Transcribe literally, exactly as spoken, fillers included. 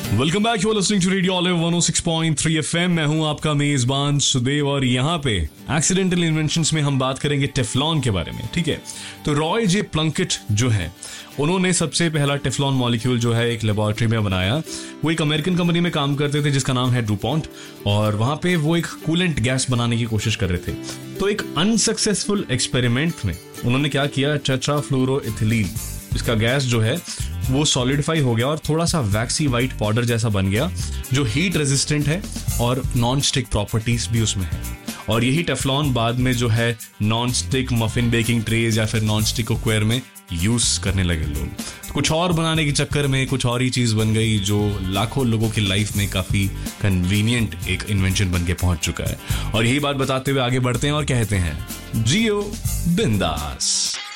Welcome back, you are listening to radio olive one O six point three FM. मैं हूं आपका मेजबान सुदेव और यहाँ पे एक्सीडेंटल इन्वेंशंस में हम बात करेंगे टेफ्लॉन के बारे में। ठीक है, तो रॉय जे प्लंकेट जो है, उन्होंने सबसे पहला टेफ्लॉन मॉलिक्यूल जो है एक लेबोरेटरी में बनाया। वो एक अमेरिकन कंपनी में काम करते थे जिसका नाम है डुपॉन्ट, और वहां पे वो एक कूलेंट गैस बनाने की कोशिश कर रहे थे। तो एक अनसक्सेसफुल एक्सपेरिमेंट में उन्होंने क्या किया, टेट्राफ्लोरोइथिलीन, इसका गैस जो है वो सॉलिडिफाई हो गया और थोड़ा सा वैक्सी वाइट पाउडर जैसा बन गया जो हीट रेजिस्टेंट है और नॉन स्टिक प्रॉपर्टीज भी उसमें है। और यही टेफ्लॉन बाद में जो है non stick muffin baking trays या फिर नॉन स्टिक कुकवेयर में यूज करने लगे लोग। तो कुछ और बनाने के चक्कर में कुछ और ही चीज बन गई जो लाखों लोगों की लाइफ में काफी कन्वीनियंट एक इन्वेंशन बन के पहुंच चुका है। और यही बात बताते हुए आगे बढ़ते हैं और कहते हैं जियो बिंदास।